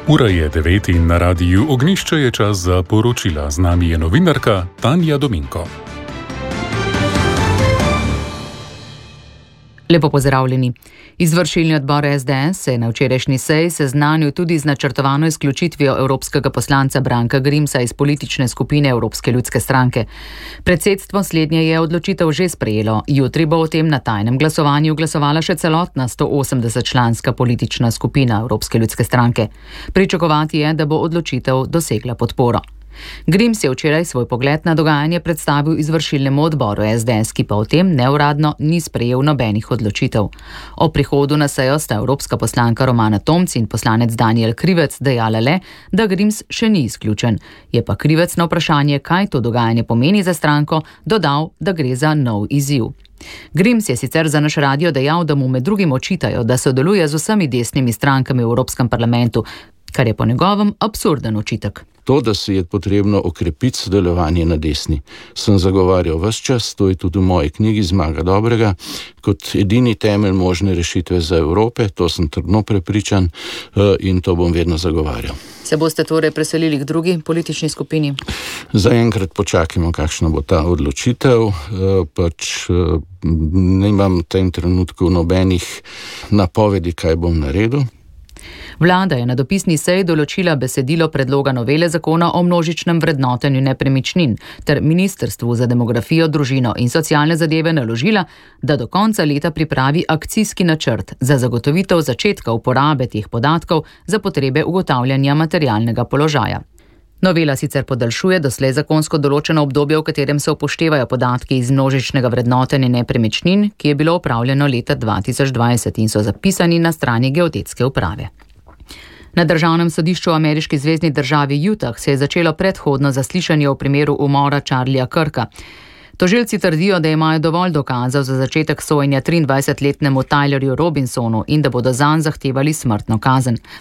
Ura je 9 in na radiju Ognjišče je čas za poročila. Z nami je novinarka Tanja Dominko. Lepo pozdravljeni. Izvršilni odbor SDS se je na včerajšnji seji seznanil tudi z načrtovano izključitvijo evropskega poslanca Branka Grimsa iz politične skupine Evropske ljudske stranke. Predsedstvo slednje je odločitev že sprejelo. Jutri bo o tem na tajnem glasovanju glasovala še celotna 180-članska politična skupina Evropske ljudske stranke. Pričakovati je, da bo odločitev dosegla podporo. Grims je včeraj svoj pogled na dogajanje predstavil izvršilnemu odboru SDS, ki pa o tem neuradno ni sprejel nobenih odločitev. O prihodu na sejo sta evropska poslanka Romana Tomc in poslanec Danijel Krivec dejala le, da Grims še ni izključen. Je pa Krivec na vprašanje, kaj to dogajanje pomeni za stranko, dodal, da gre za nov izziv. Grims je sicer za naš radio dejal, da mu med drugim očitajo, da sodeluje z vsemi desnimi strankami v Evropskem parlamentu, kar je po njegovem absurden očitek. To, da se je potrebno okrepiti sodelovanje na desni, sem zagovarjal ves čas, to je tudi v moji knjigi Zmaga dobrega, kot edini temelj možne rešitve za Evrope, to sem trdno prepričan in to bom vedno zagovarjal. Se boste torej preselili k drugi politični skupini? Zaenkrat počakajmo, kakšna bo ta odločitev, nimam v tem trenutku nobenih napovedi, kaj bom naredil. Vlada je na dopisni seji določila besedilo predloga novele zakona o množičnem vrednotenju nepremičnin ter Ministrstvu za demografijo, družino in socialne zadeve naložila, da do konca leta pripravi akcijski načrt za zagotovitev začetka uporabe teh podatkov za potrebe ugotavljanja materialnega položaja. Novela sicer podaljšuje doslej zakonsko določeno obdobje, v katerem se upoštevajo podatki iz množičnega vrednotenja nepremičnin, ki je bilo opravljeno leta 2020 in so zapisani na strani geodetske uprave. Na državnem sodišču v ameriški zvezni državi Utah se je začelo predhodno zaslišanje v primeru umora Charlieja Kirka. Tožilci trdijo, da imajo dovolj dokazov za začetek sojenja 23-letnemu Tylerju Robinsonu in da bodo zanj zahtevali smrtno kazen.